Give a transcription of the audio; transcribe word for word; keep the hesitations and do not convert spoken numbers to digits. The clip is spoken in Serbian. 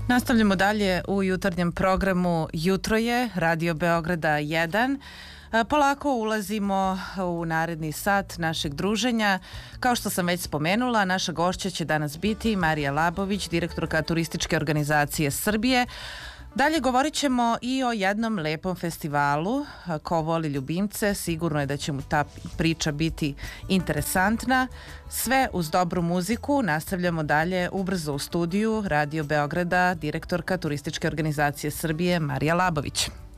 Nastavljamo dalje u jutarnjem programu Jutro je, Radio Beograda jedan. Polako ulazimo u naredni sat našeg druženja. Kao što sam već spomenula, naša gošća će danas biti Marija Labović, direktorka Turističke organizacije Srbije. Dalje govorit ćemo i o jednom lepom festivalu. Ko voli ljubimce, sigurno je da će mu ta priča biti interesantna. Sve uz dobru muziku. Nastavljamo dalje ubrzo u studiju Radio Beograda, direktorka Turističke organizacije Srbije Marija Labović.